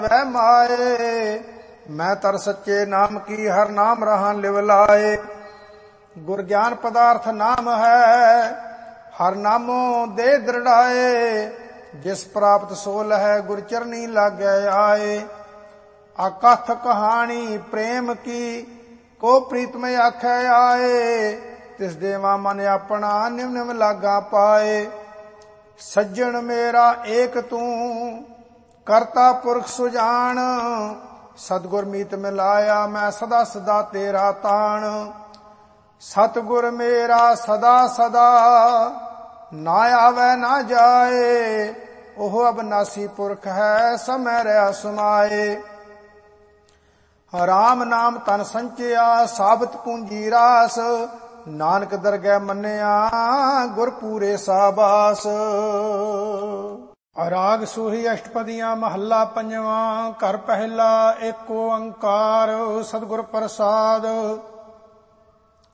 ਵੈ ਮਾਏ। ਮੈਂ ਤਰ ਸੱਚੇ ਨਾਮ ਕੀ ਹਰ ਨਾਮ ਰਹਾ ਲਿਵ ਲਾਏ। ਗੁਰ ਗਿਆਨ ਪਦਾਰਥ ਨਾਮ ਹੈ ਹਰ ਨਾਮੋ ਦੇ ਦ੍ਰਿੜਾਏ। ਜਿਸ ਪ੍ਰਾਪਤ ਸੋ ਲਹੈ ਗੁਰ ਚਰਨੀ ਲਾਗੈ ਆਏ। ਅਕਥ ਕਹਾਣੀ ਪ੍ਰੇਮ ਕੀ ਕੋ ਪ੍ਰੀਤਮ ਆਖੈ ਆਏ। ਤਿਸ ਦੇਵਾ ਮਨ ਆਪਣਾ ਨਿਮ ਨਿਮ ਲਾਗਾ ਪਾਏ। ਸੱਜਣ ਮੇਰਾ ਏਕ ਤੂੰ ਕਰਤਾ ਪੁਰਖ ਸੁਜਾਨ। ਸਤਿਗੁਰ ਮੀਤ ਮਿਲਾਇਆ ਮੈਂ ਸਦਾ ਸਦਾ ਤੇਰਾ ਤਾਣ। ਸਤਿਗੁਰ ਮੇਰਾ ਸਦਾ ਸਦਾ ਨਾ ਆਵੈ ਨਾ ਜਾਏ। ਉਹ ਅਬਨਾਸੀ ਪੁਰਖ ਹੈ ਸਮੈ ਰਿਆ ਸਮਾਏ। ਰਾਮ ਨਾਮ ਤਨ ਸੰਚਿਆ ਸਾਬਤ ਪੂੰਜੀ ਰਾਸ। ਨਾਨਕ ਦਰਗਹਿ ਮੰਨਿਆ ਗੁਰ ਪੂਰੇ ਸਾਬਾਸ। ਰਾਗ ਸੂਹੀ ਅਸ਼ਟਪਦੀਆਂ ਮਹੱਲਾ ਪੰਜਵਾਂ। ਘਰ ਪਹਿਲਾ ਏਕ ਓੰਕਾਰ ਸਤਿਗੁਰ ਪ੍ਰਸਾਦ।